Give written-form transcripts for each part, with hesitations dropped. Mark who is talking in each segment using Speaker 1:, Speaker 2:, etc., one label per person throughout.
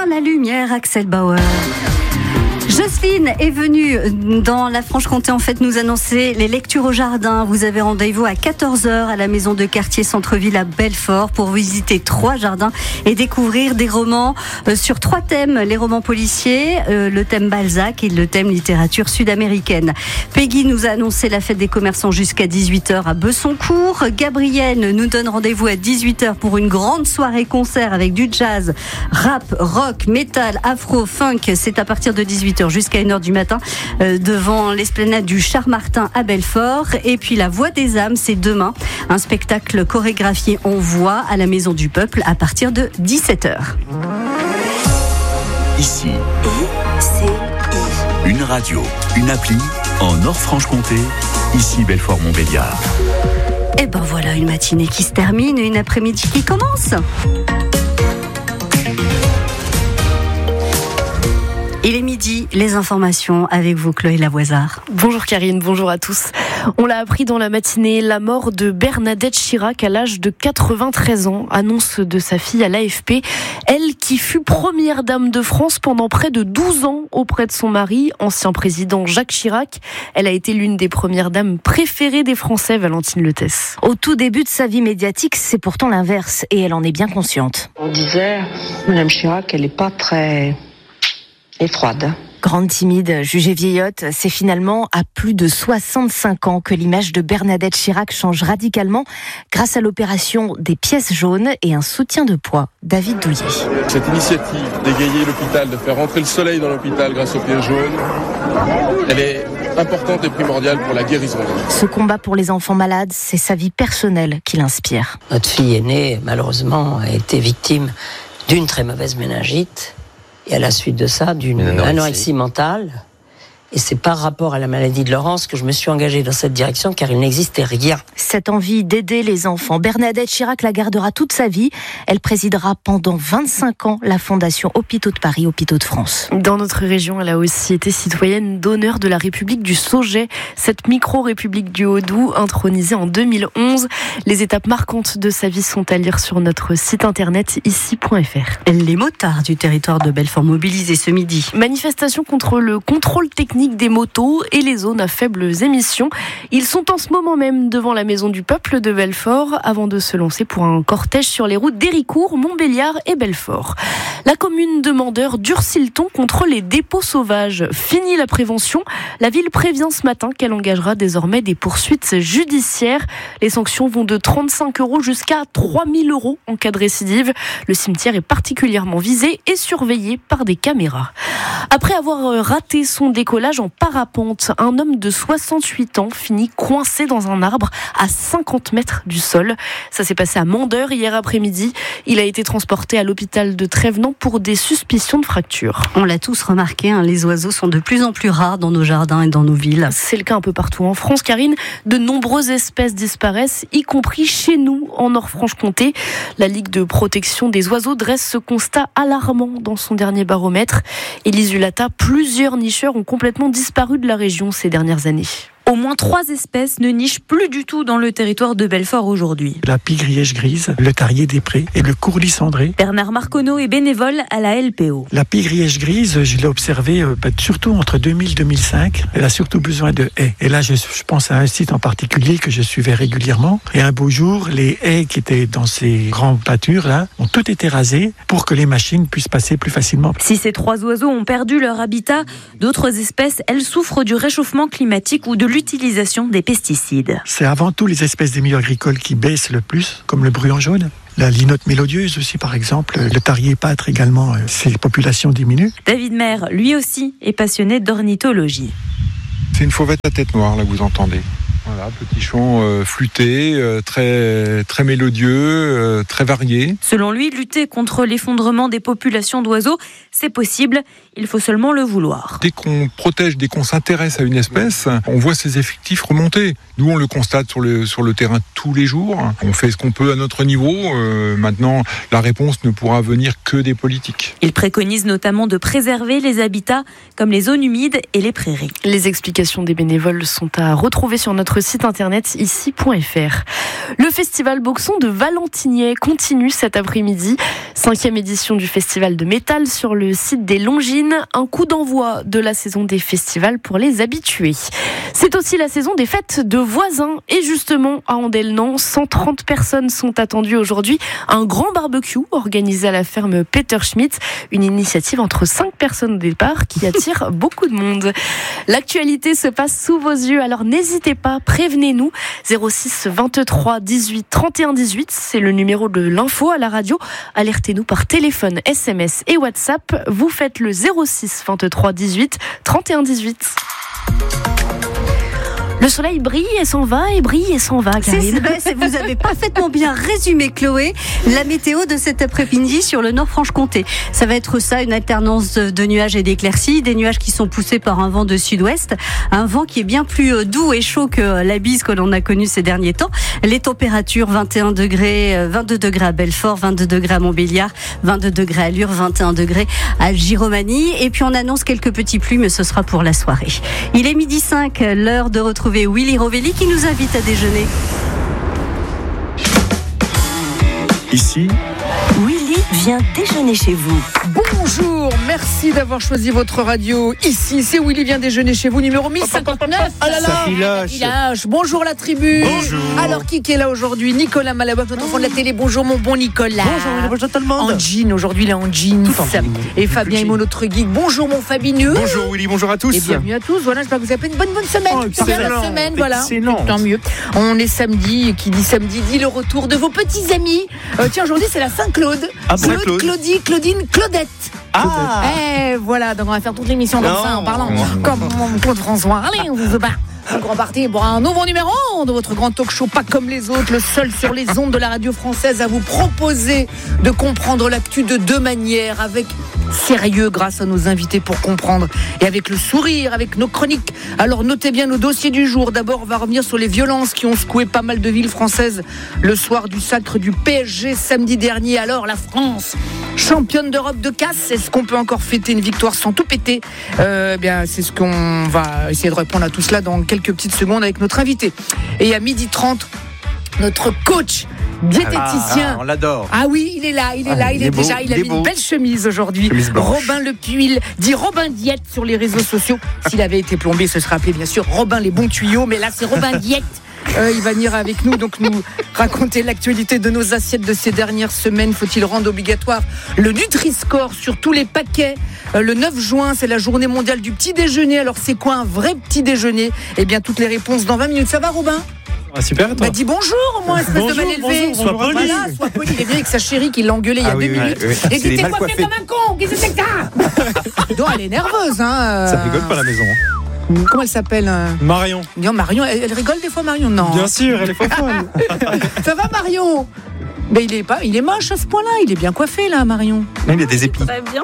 Speaker 1: la lumière, Axel Bauer. Jocelyne est venue dans la Franche-Comté en fait nous annoncer les lectures au jardin. Vous avez rendez-vous à 14h à la maison de quartier Centre-Ville à Belfort pour visiter 3 jardins et découvrir des romans sur 3 thèmes. Les romans policiers, le thème Balzac et le thème littérature sud-américaine. Peggy nous a annoncé la fête des commerçants jusqu'à 18h à Besoncourt. Gabrielle nous donne rendez-vous à 18h pour une grande soirée concert avec du jazz, rap, rock, métal, afro, funk. C'est à partir de 18h jusqu'à 1h du matin devant l'esplanade du Char-Martin à Belfort. Et puis la Voix des âmes, c'est demain. Un spectacle chorégraphié en voix à la Maison du Peuple à partir de 17h.
Speaker 2: Ici, une radio, une appli en Nord-Franche-Comté. Ici Belfort-Montbéliard.
Speaker 1: Et ben voilà une matinée qui se termine et une après-midi qui commence. Il est midi, les informations avec vous, Chloé Lavoisard.
Speaker 3: Bonjour Karine, bonjour à tous. On l'a appris dans la matinée, la mort de Bernadette Chirac à l'âge de 93 ans, annonce de sa fille à l'AFP. Elle qui fut première dame de France pendant près de 12 ans auprès de son mari, ancien président Jacques Chirac. Elle a été l'une des premières dames préférées des Français, Valentine Letès.
Speaker 4: Au tout début de sa vie médiatique, c'est pourtant l'inverse et elle en est bien consciente.
Speaker 5: On disait, Madame Chirac, elle n'est pas très... et froide.
Speaker 4: Grande timide, jugée vieillotte, c'est finalement à plus de 65 ans que l'image de Bernadette Chirac change radicalement grâce à l'opération des pièces jaunes et un soutien de poids. David Douillet.
Speaker 6: Cette initiative d'égayer l'hôpital, de faire rentrer le soleil dans l'hôpital grâce aux pièces jaunes, elle est importante et primordiale pour la guérison.
Speaker 4: Ce combat pour les enfants malades, c'est sa vie personnelle qui l'inspire.
Speaker 7: Notre fille aînée, malheureusement, a été victime d'une très mauvaise méningite. Et à la suite de ça, d'une anorexie mentale. Et c'est par rapport à la maladie de Laurence que je me suis engagée dans cette direction, car il n'existait rien.
Speaker 4: Cette envie d'aider les enfants, Bernadette Chirac la gardera toute sa vie. Elle présidera pendant 25 ans la Fondation Hôpitaux de Paris, Hôpitaux de France.
Speaker 3: Dans notre région, elle a aussi été citoyenne d'honneur de la République du Sauget, cette micro-république du Haut-Doubs, intronisée en 2011. Les étapes marquantes de sa vie sont à lire sur notre site internet ici.fr.
Speaker 1: Les motards du territoire de Belfort mobilisés ce midi.
Speaker 3: Manifestation contre le contrôle technique des motos et les zones à faibles émissions. Ils sont en ce moment même devant la Maison du Peuple de Belfort avant de se lancer pour un cortège sur les routes d'Héricourt, Montbéliard et Belfort. La commune de Mandeure durcit le ton contre les dépôts sauvages. Fini la prévention. La ville prévient ce matin qu'elle engagera désormais des poursuites judiciaires. Les sanctions vont de 35 € jusqu'à 3 000 € en cas de récidive. Le cimetière est particulièrement visé et surveillé par des caméras. Après avoir raté son décollage en parapente, un homme de 68 ans finit coincé dans un arbre à 50 mètres du sol. Ça s'est passé à Mandeure hier après-midi. Il a été transporté à l'hôpital de Trévenans pour des suspicions de fractures.
Speaker 1: On l'a tous remarqué, les oiseaux sont de plus en plus rares dans nos jardins et dans nos villes.
Speaker 3: C'est le cas un peu partout en France, Karine. De nombreuses espèces disparaissent, y compris chez nous, en Nord-Franche-Comté. La Ligue de protection des oiseaux dresse ce constat alarmant dans son dernier baromètre. Élise Ulata, plusieurs nicheurs ont complètement disparu de la région ces dernières années.
Speaker 8: Au moins 3 espèces ne nichent plus du tout dans le territoire de Belfort aujourd'hui.
Speaker 9: La pie-grièche grise, le tarier des prés et le courlis cendré.
Speaker 8: Bernard Marconneau est bénévole à la LPO.
Speaker 9: La pie-grièche grise, je l'ai observée surtout entre 2000 et 2005. Elle a surtout besoin de haies. Et là, je pense à un site en particulier que je suivais régulièrement. Et un beau jour, les haies qui étaient dans ces grandes pâtures-là ont toutes été rasées pour que les machines puissent passer plus facilement.
Speaker 8: Si ces 3 oiseaux ont perdu leur habitat, d'autres espèces, elles souffrent du réchauffement climatique ou de l'utilisation des pesticides.
Speaker 9: C'est avant tout les espèces des milieux agricoles qui baissent le plus, comme le bruant jaune. La linotte mélodieuse aussi, par exemple. Le tarier pâtre également, ces populations diminuent.
Speaker 8: David Maire, lui aussi, est passionné d'ornithologie.
Speaker 10: C'est une fauvette à tête noire, là, que vous entendez. Voilà, petit chant flûté, très, très mélodieux, très varié.
Speaker 8: Selon lui, lutter contre l'effondrement des populations d'oiseaux, c'est possible, il faut seulement le vouloir.
Speaker 10: Dès qu'on protège, dès qu'on s'intéresse à une espèce, on voit ses effectifs remonter. Nous, on le constate sur le terrain tous les jours. On fait ce qu'on peut à notre niveau. Maintenant, la réponse ne pourra venir que des politiques.
Speaker 8: Il préconise notamment de préserver les habitats comme les zones humides et les prairies.
Speaker 3: Les explications des bénévoles sont à retrouver sur notre notre site internet ici.fr. Le festival Boxon de Valentigney continue cet après-midi. 5e édition du festival de métal sur le site des Longines. Un coup d'envoi de la saison des festivals pour les habitués. C'est aussi la saison des fêtes de voisins. Et justement, à Andelnans, 130 personnes sont attendues aujourd'hui. Un grand barbecue organisé à la ferme Peter Schmidt. Une initiative entre 5 personnes au départ qui attire beaucoup de monde. L'actualité se passe sous vos yeux, alors n'hésitez pas, prévenez-nous. 06 23 18 31 18, c'est le numéro de l'info à la radio. Alertez-nous par téléphone, SMS et WhatsApp. Vous faites le 06 23 18 31 18. Le soleil brille et s'en va, et brille et s'en va, Karine.
Speaker 1: Vous avez parfaitement bien résumé, Chloé, la météo de cet après-midi sur le Nord-Franche-Comté. Ça va être ça, une alternance de nuages et d'éclaircies, des nuages qui sont poussés par un vent de sud-ouest, un vent qui est bien plus doux et chaud que la bise que l'on a connue ces derniers temps. Les températures, 22 degrés à Belfort, 22 degrés à Montbéliard, 22 degrés à Lure, 21 degrés à Giromagny. Et puis on annonce quelques petits pluies, mais ce sera pour la soirée. Il est 12h05, l'heure de retrouver Willy Rovelli qui nous invite à déjeuner.
Speaker 2: Ici,
Speaker 11: Willy vient déjeuner chez vous.
Speaker 12: Bonjour, merci d'avoir choisi votre radio. Ici, c'est Willy vient déjeuner chez vous, numéro 1059.
Speaker 13: Ah là là,
Speaker 12: Filoche. Bonjour la tribu.
Speaker 13: Bonjour.
Speaker 12: Alors, qui est là aujourd'hui? Nicolas Malaboff, notre enfant de la télé. Bonjour mon bon Nicolas.
Speaker 13: Bonjour tout le monde.
Speaker 12: En jean, aujourd'hui il est en jeans. Et Fabien Imo, notre geek. Bonjour mon Fabineux.
Speaker 13: Bonjour Willy, bonjour à tous.
Speaker 12: Et bienvenue à tous. Voilà, j'espère que vous avez fait une bonne semaine.
Speaker 13: Excellent.
Speaker 12: Semaine, voilà.
Speaker 13: Excellent.
Speaker 12: Tant mieux. On est samedi, et qui dit samedi dit le retour de vos petits amis. Tiens, aujourd'hui c'est la Saint-Claude.
Speaker 13: Ah,
Speaker 12: Claude,
Speaker 13: Saint-Claude.
Speaker 12: Claudie, Claudine, Claudette.
Speaker 13: Ah.
Speaker 12: Voilà, donc on va faire toute l'émission comme ça en parlant comme Claude François. Allez, on vous bat. Un grand parti pour un nouveau numéro de votre grand talk show, pas comme les autres, le seul sur les ondes de la radio française à vous proposer de comprendre l'actu de deux manières, avec sérieux grâce à nos invités pour comprendre, et avec le sourire, avec nos chroniques. Alors notez bien nos dossiers du jour. D'abord, on va revenir sur les violences qui ont secoué pas mal de villes françaises le soir du sacre du PSG samedi dernier. Alors la France, championne d'Europe de casse, est-ce qu'on peut encore fêter une victoire sans tout péter? Bien, c'est ce qu'on va essayer de répondre à tout cela dans quelques petites secondes avec notre invité. Et à 12h30, notre coach diététicien.
Speaker 13: On l'adore.
Speaker 12: Ah oui, il est là, il est
Speaker 13: beau,
Speaker 12: déjà, il a mis une belle chemise aujourd'hui. Robin Le Puil, dit Robin Diète sur les réseaux sociaux. S'il avait été plombier, ce serait appelé bien sûr Robin les bons tuyaux, mais là c'est Robin Diète. Il va venir avec nous, donc nous raconter l'actualité de nos assiettes de ces dernières semaines. Faut-il rendre obligatoire le Nutri-Score sur tous les paquets? Le 9 juin, c'est la journée mondiale du petit déjeuner. Alors c'est quoi un vrai petit déjeuner? Eh bien, toutes les réponses dans 20 minutes. Ça va, Robin?
Speaker 14: Ah, super, toi.
Speaker 12: Dis bonjour au moins, espèce de mal élevé.
Speaker 14: Sois poli.
Speaker 12: Voilà, sois poli. Il est bien avec sa chérie qui l'a engueulé il y a 2 minutes. Et dit, t'es coiffé comme un con, qu'est-ce que c'est que ça? Donc elle est nerveuse, hein.
Speaker 14: Ça rigole pas à la maison.
Speaker 12: Comment elle s'appelle?
Speaker 14: Marion.
Speaker 12: Non, Marion, elle rigole des fois, Marion? Non.
Speaker 14: Bien sûr, elle est folle.
Speaker 12: Ça va, Marion? Mais il est moche à ce point-là. Il est bien coiffé, là, Marion.
Speaker 13: Il y a des épis.
Speaker 11: Très bien.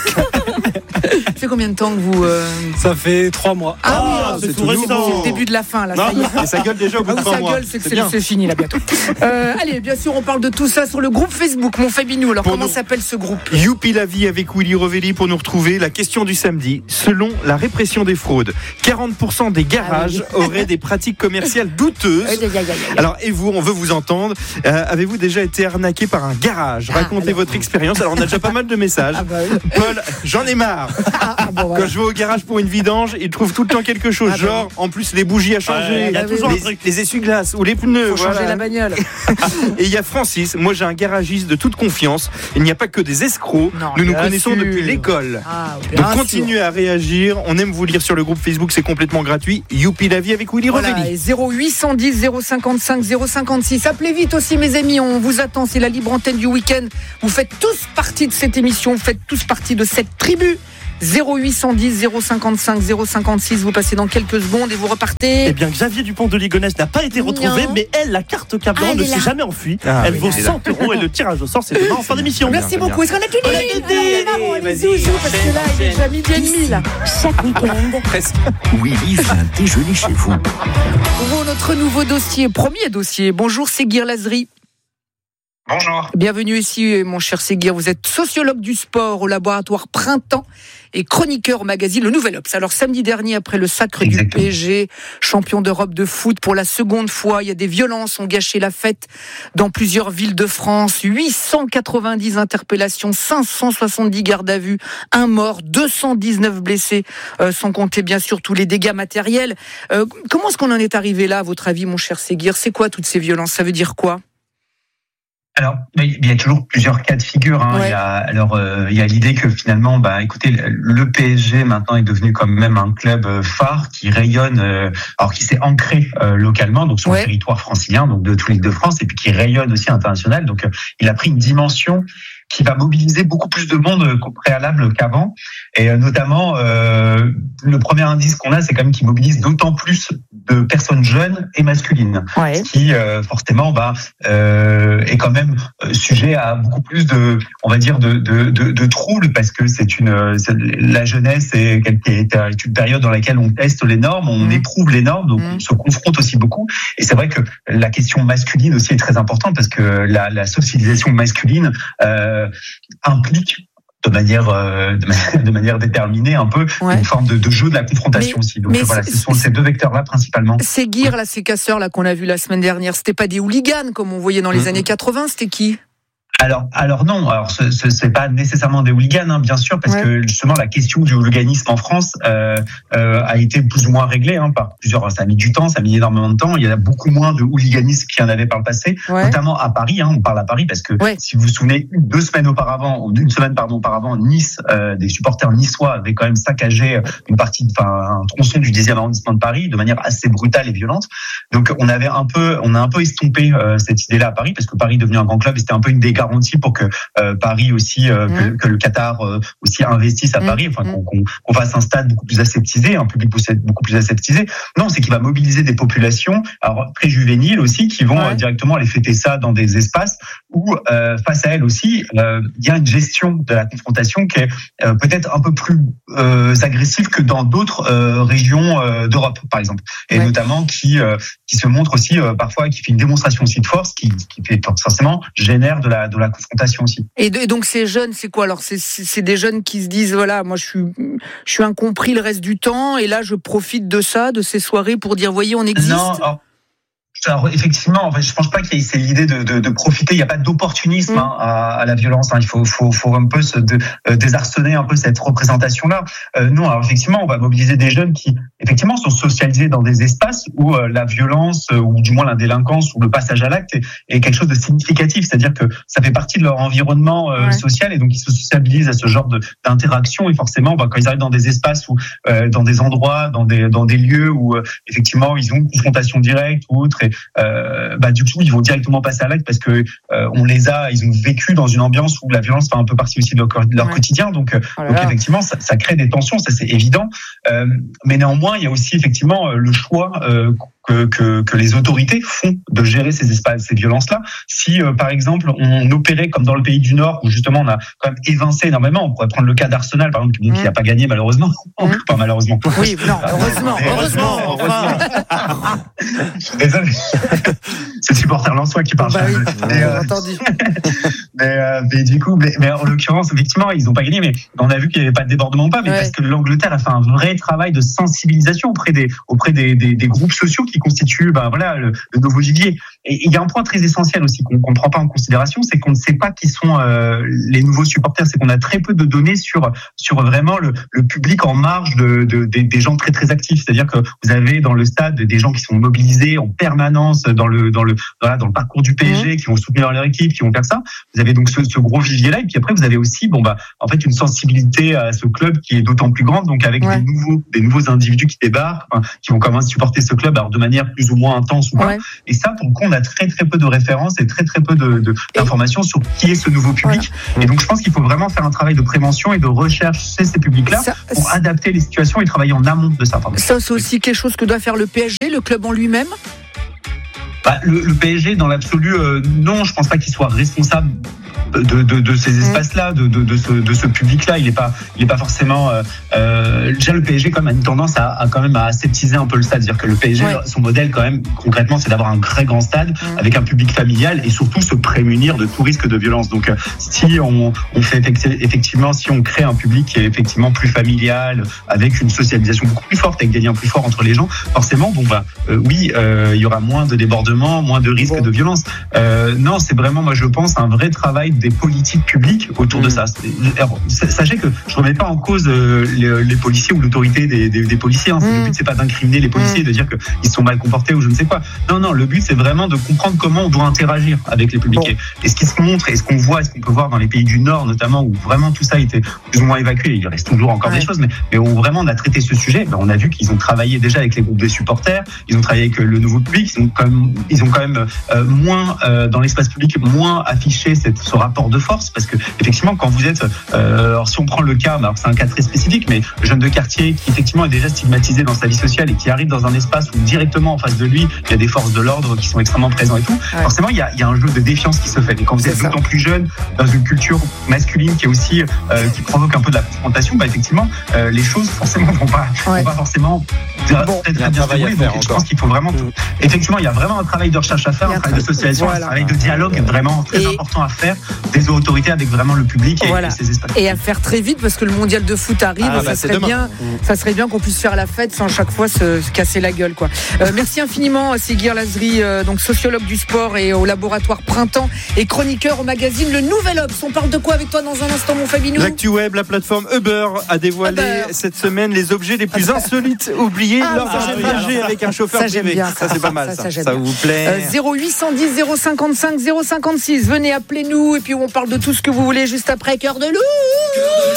Speaker 12: Ça fait combien de temps que vous...
Speaker 14: Ça fait 3 mois.
Speaker 12: Ah oui,
Speaker 14: c'est tout récent.
Speaker 12: C'est le début de la fin, là.
Speaker 13: Non,
Speaker 12: Ça y est.
Speaker 13: et ça gueule déjà au bout de 3 mois.
Speaker 12: Ça gueule, c'est fini, là, bientôt. Allez, bien sûr, on parle de tout ça sur le groupe Facebook, mon Fabinou. Alors, comment s'appelle ce groupe?
Speaker 13: Youpi la vie avec Willy Rovelli pour nous retrouver. La question du samedi. Selon la répression des fraudes, 40% des garages auraient des pratiques commerciales douteuses. Alors, et vous, on veue vous entendre. Avez-vous déjà été arnaqué par un garage? Racontez votre expérience. Alors, on a déjà pas mal de messages. Paul, j'en ai marre. Quand je vais au garage pour une vidange, ils trouvent tout le temps quelque chose. Genre, en plus, les bougies à changer,
Speaker 14: y a toujours un truc.
Speaker 13: les essuie-glaces ou les pneus.
Speaker 12: Faut changer la bagnole.
Speaker 13: Et il y a Francis. Moi, j'ai un garagiste de toute confiance. Il n'y a pas que des escrocs. Nous nous connaissons depuis l'école. Donc, continuez à réagir. On aime vous lire sur le groupe Facebook. C'est complètement gratuit. Youpi la vie avec Willy Rovelli.
Speaker 12: 0810 055 056. Appelez vite aussi, mes amis. On vous attend. C'est la libre antenne du week-end. Vous faites tous partie de cette émission. Vous faites tous partie de cette tribu. 0810 055 056. Vous passez dans quelques secondes et vous repartez.
Speaker 14: Eh bien, Xavier Dupont de Ligonnès n'a pas été retrouvé, mais elle, la carte cablan, ne s'est jamais enfuie. Elle vaut 100 € et le tirage au sort, c'est demain en fin d'émission.
Speaker 12: Merci beaucoup. Est-ce qu'on a tout dit? Vas-y, parce que là, il est déjà 12h30 là.
Speaker 11: Chaque week-end.
Speaker 2: presque. Willy vient déjeuner chez vous.
Speaker 12: Ouvrons notre nouveau dossier, premier dossier. Bonjour, c'est Guir Lazri.
Speaker 15: Bonjour.
Speaker 12: Bienvenue ici, mon cher Séguir. Vous êtes sociologue du sport au laboratoire Printemps et chroniqueur au magazine Le Nouvel Obs. Alors, samedi dernier, après le sacre du PSG, champion d'Europe de foot pour la seconde fois, il y a des violences ont gâché la fête dans plusieurs villes de France. 890 interpellations, 570 gardes à vue, un mort, 219 blessés, sans compter bien sûr tous les dégâts matériels. Comment est-ce qu'on en est arrivé là, à votre avis, mon cher Séguir ? C'est quoi toutes ces violences ? Ça veut dire quoi ?
Speaker 15: Alors, il y a toujours plusieurs cas de figure. Ouais. Il y a l'idée que finalement, écoutez, le PSG maintenant est devenu quand même un club phare qui rayonne, qui s'est ancré localement, donc sur le territoire francilien, donc de toute l'Île-de-France, et puis qui rayonne aussi international. Donc, il a pris une dimension qui va mobiliser beaucoup plus de monde qu'au préalable qu'avant. Et notamment, le premier indice qu'on a, c'est quand même qu'il mobilise d'autant plus de personnes jeunes et masculines, qui forcément est quand même sujet à beaucoup plus de troubles, parce que la jeunesse est une période dans laquelle on teste les normes, on éprouve les normes, donc on se confronte aussi beaucoup. Et c'est vrai que la question masculine aussi est très importante, parce que la socialisation masculine implique de manière déterminée un peu une forme de jeu de la confrontation aussi. Donc ce sont ces deux vecteurs-là principalement.
Speaker 12: Ces gears, ces casseurs là qu'on a vus la semaine dernière, c'était pas des hooligans comme on voyait dans les années 80, c'était qui ?
Speaker 15: Alors non, c'est pas nécessairement des hooligans, bien sûr, parce que justement la question du hooliganisme en France a été plus ou moins réglée par plusieurs. Ça a mis du temps, ça a mis énormément de temps. Il y a beaucoup moins de hooliganisme qu'il y en avait par le passé, notamment à Paris. On parle à Paris parce que si vous vous souvenez, une semaine auparavant, Nice, des supporters niçois avaient quand même saccagé un tronçon du 10e arrondissement de Paris de manière assez brutale et violente. Donc on a un peu estompé cette idée-là à Paris, parce que Paris est devenu un grand club et c'était un peu une des garanties pour que Paris aussi, que le Qatar aussi investisse à Paris, qu'on fasse un stade beaucoup plus aseptisé, un public beaucoup plus aseptisé. Non, c'est qu'il va mobiliser des populations, alors très juvéniles aussi, qui vont directement aller fêter ça dans des espaces où, face à elles aussi, il y a une gestion de la confrontation qui est peut-être un peu plus agressive que dans d'autres régions d'Europe, par exemple, et notamment qui se montre aussi parfois, qui fait une démonstration aussi de force, qui fait forcément génère de la confrontation aussi.
Speaker 12: Et donc ces jeunes, c'est quoi alors ? C'est des jeunes qui se disent voilà, moi je suis incompris le reste du temps, et là je profite de ça, de ces soirées pour dire voyez, on existe.
Speaker 15: Non. Alors effectivement, je pense pas qu'il y ait l'idée de profiter. Il n'y a pas d'opportunisme à la violence. Il faut un peu se désarçonner un peu cette représentation-là. Non, alors effectivement, on va mobiliser des jeunes qui effectivement sont socialisés dans des espaces où la violence ou du moins la délinquance ou le passage à l'acte est quelque chose de significatif. C'est-à-dire que ça fait partie de leur environnement social, et donc ils se sociabilisent à ce genre d'interaction. Et forcément, quand ils arrivent dans des espaces ou dans des endroits, dans des lieux où effectivement ils ont une confrontation directe ou autre. Du coup, ils vont directement passer à l'acte parce que ils ont vécu dans une ambiance où la violence fait un peu partie aussi de leur quotidien. Donc effectivement, ça crée des tensions, ça c'est évident. Mais néanmoins, il y a aussi effectivement le choix que les autorités font de gérer ces espaces, ces violences-là. Si, par exemple, on opérait comme dans le pays du Nord, où justement on a quand même évincé énormément, on pourrait prendre le cas d'Arsenal, par exemple, qui n'a pas gagné malheureusement. Enfin, malheureusement.
Speaker 12: Oui, non, heureusement.
Speaker 15: Je suis désolé. C'est le supporter lensois qui parle.
Speaker 12: Entendu.
Speaker 15: Mais du coup, mais en l'occurrence, effectivement, ils n'ont pas gagné, mais on a vu qu'il n'y avait pas de débordement, mais parce que l'Angleterre a fait un vrai travail de sensibilisation auprès des groupes sociaux qui constituent le nouveau vivier. Et il y a un point très essentiel aussi qu'on ne prend pas en considération, c'est qu'on ne sait pas qui sont les nouveaux supporters. C'est qu'on a très peu de données sur vraiment le public en marge des gens très très actifs. C'est-à-dire que vous avez dans le stade des gens qui sont mobilisés en permanence dans le parcours du PSG, qui vont soutenir leur équipe, qui vont faire ça. Vous avez donc ce gros vivier-là, et puis après vous avez aussi une sensibilité à ce club qui est d'autant plus grande, donc avec des nouveaux individus qui débarquent, qui vont commencer à supporter ce club, alors de manière plus ou moins intense ou pas. Et ça, pour le coup, on a très très peu de références et très très peu d'informations sur qui est ce nouveau public. Et donc je pense qu'il faut vraiment faire un travail de prévention et de recherche chez ces publics-là pour adapter les situations et travailler en amont de ça.
Speaker 12: Ça, c'est aussi quelque chose que doit faire le PSG, le club en lui-même.
Speaker 15: Le PSG, dans l'absolu, non, je pense pas qu'il soit responsable de ces espaces-là, de ce public-là. Il est pas forcément. Déjà, le PSG quand même a une tendance à quand même à aseptiser un peu le stade, c'est-à-dire que le PSG, son modèle quand même concrètement, c'est d'avoir un très grand stade avec un public familial et surtout se prémunir de tout risque de violence. Donc, si on fait effectivement, si on crée un public qui est effectivement plus familial, avec une socialisation beaucoup plus forte, avec des liens plus forts entre les gens, forcément, il y aura moins de débordements, moins de risques de violence. Non, c'est vraiment, moi je pense, un vrai travail des politiques publiques autour de ça. Alors, sachez que je remets pas en cause les policiers ou l'autorité des policiers. Hein. Le but, c'est pas d'incriminer les policiers, de dire qu'ils sont mal comportés ou je ne sais quoi. Non, le but, c'est vraiment de comprendre comment on doit interagir avec les publics. Et ce qui se montre, et ce qu'on voit, et ce qu'on peut voir dans les pays du Nord, notamment, où vraiment tout ça a été plus ou moins évacué, il reste toujours encore des choses, mais où vraiment on a traité ce sujet, on a vu qu'ils ont travaillé déjà avec les groupes de supporters, ils ont travaillé avec le nouveau public, ils ont quand même moins, dans l'espace public, moins affiché ce rapport de force, parce que effectivement, quand vous êtes, alors si on prend le cas, alors c'est un cas très spécifique, mais jeune de quartier qui effectivement est déjà stigmatisé dans sa vie sociale et qui arrive dans un espace où directement en face de lui, il y a des forces de l'ordre qui sont extrêmement présents et tout, forcément il y a un jeu de défiance qui se fait. Et quand vous êtes d'autant plus jeune, dans une culture masculine qui est aussi, qui provoque un peu de la confrontation, effectivement, les choses forcément vont pas forcément très bien se dérouler. Donc je pense qu'il faut vraiment effectivement, il y a vraiment un travail de recherche à faire, un travail de socialisation, un travail de dialogue vraiment très important à faire des autorités avec vraiment le public et ses espaces.
Speaker 12: Et à faire très vite parce que le mondial de foot arrive, ça serait bien qu'on puisse faire la fête sans chaque fois se casser la gueule, quoi. Merci infiniment Séguir Lazri, donc sociologue du sport et au laboratoire Printemps et chroniqueur au magazine Le Nouvel Obs. On parle de quoi avec toi dans un instant, mon Fabinou?
Speaker 13: L'actu web, la plateforme Uber a dévoilé cette semaine les objets les plus insolites oubliés lors d'un voyage avec un chauffeur privé. Ça c'est pas mal, ça vous plaît?
Speaker 12: 0810 055 056. Venez, appelez-nous et puis on parle de tout ce que vous voulez juste après Cœur de Loup.